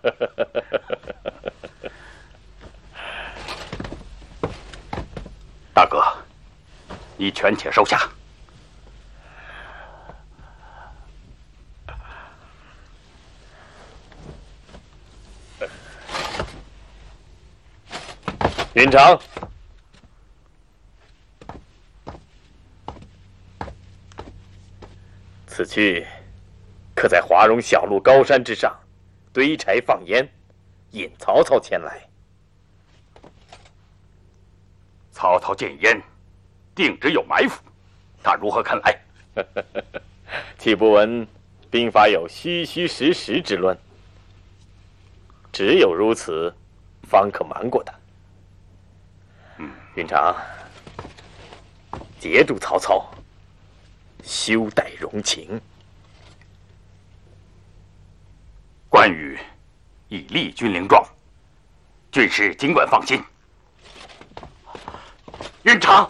大哥，你权且收下。 云长，此去可在华容小路高山之上堆柴放烟，引曹操前来。 曹操见烟，定只有埋伏，他如何肯来？ 岂不闻兵法有虚虚实实之论？只有如此，方可瞒过他。云长，截住曹操，休待容情。 关羽已立军令状，军师尽管放心。云长，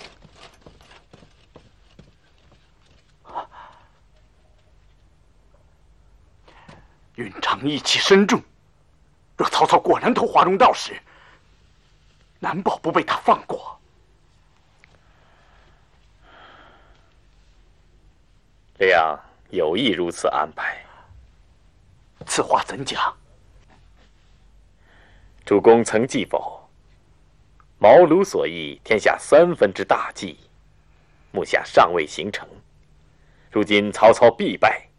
云长义气深重，若曹操果然投华容道时，难保不被他放过。 亮有意如此安排。 此话怎讲？ 主公曾记否？毛庐所议天下分之大计，目下尚未形成。如今曹操必败，